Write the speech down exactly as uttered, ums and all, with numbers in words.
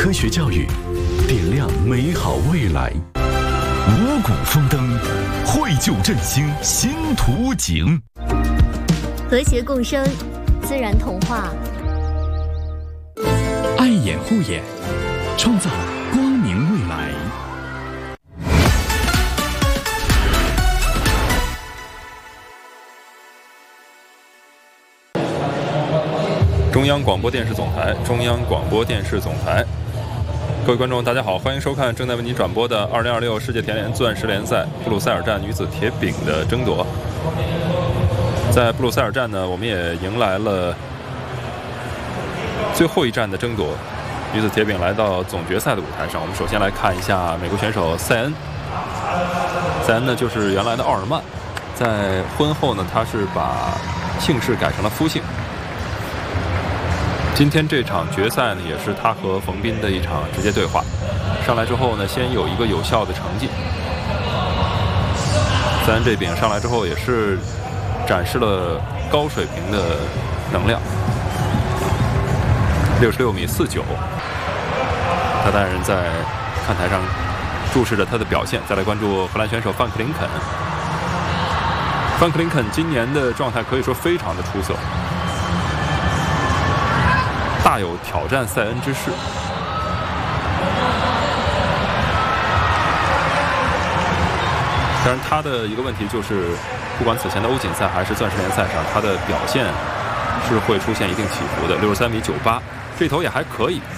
科学教育，点亮美好未来。五谷丰登，绘就振兴新图景。 和谐共生，自然童话。 爱眼护眼，创造光明未来。 中央广播电视总台，中央广播电视总台，各位观众，大家好，欢迎收看正在为您转播的二零二六世界田联钻石联赛布鲁塞尔站女子铁饼的争夺。在布鲁塞尔站呢，我们也迎来了最后一站的争夺，女子铁饼来到总决赛的舞台上。我们首先来看一下美国选手塞恩，塞恩呢就是原来的奥尔曼，在婚后呢，他是把姓氏改成了夫姓。今天这场决赛呢，也是他和冯彬的一场直接对话。上来之后呢，先有一个有效的成绩。塞恩这饼上来之后，也是展示了高水平的能量，六十六米四九。他当然在看台上注视着他的表现。再来关注荷兰选手范克林肯。范克林肯今年的状态可以说非常的出色，大有挑战塞恩之势。当然，他的一个问题就是，不管此前的欧锦赛还是钻石联赛上，他的表现是会出现一定起伏的。六十三米九八，这头也还可以。